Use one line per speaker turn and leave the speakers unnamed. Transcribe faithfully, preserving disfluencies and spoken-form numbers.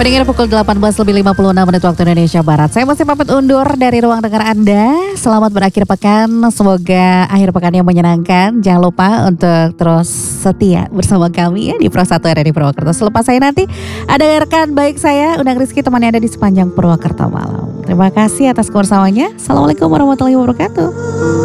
Pendengar pukul delapan belas lebih lima puluh enam menit waktu Indonesia Barat. Saya masih pamit undur dari ruang dengar Anda. Selamat berakhir pekan. Semoga akhir pekan yang menyenangkan. Jangan lupa untuk terus setia bersama kami ya di Pro satu R R I Purwakarta. Selepas saya nanti ada rekan baik saya Undang Rizky, temannya ada di sepanjang Purwakarta malam. Terima kasih atas kebersamaannya. Assalamualaikum warahmatullahi wabarakatuh.